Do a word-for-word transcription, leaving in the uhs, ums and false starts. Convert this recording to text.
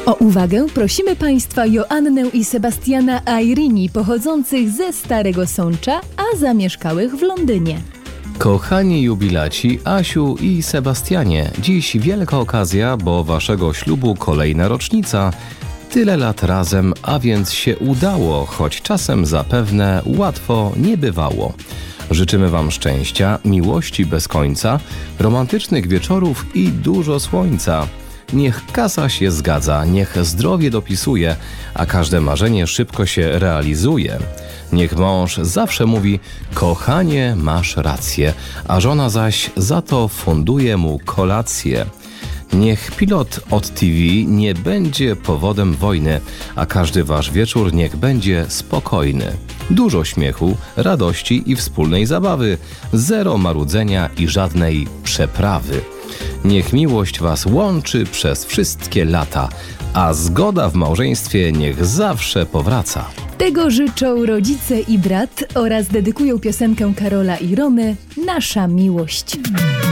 O uwagę prosimy Państwa Joannę i Sebastiana Airini, pochodzących ze Starego Sącza, a zamieszkałych w Londynie. Kochani jubilaci Asiu i Sebastianie, dziś wielka okazja, bo waszego ślubu kolejna rocznica. Tyle lat razem, a więc się udało, choć czasem zapewne łatwo nie bywało. Życzymy wam szczęścia, miłości bez końca, romantycznych wieczorów i dużo słońca. Niech kasa się zgadza, niech zdrowie dopisuje, a każde marzenie szybko się realizuje. Niech mąż zawsze mówi: kochanie, masz rację, a żona zaś za to funduje mu kolację. Niech pilot od T V nie będzie powodem wojny, a każdy wasz wieczór niech będzie spokojny. Dużo śmiechu, radości i wspólnej zabawy, zero marudzenia i żadnej przeprawy. Niech miłość was łączy przez wszystkie lata, a zgoda w małżeństwie niech zawsze powraca. Tego życzą rodzice i brat oraz dedykują piosenkę Karola i Romy „Nasza miłość”.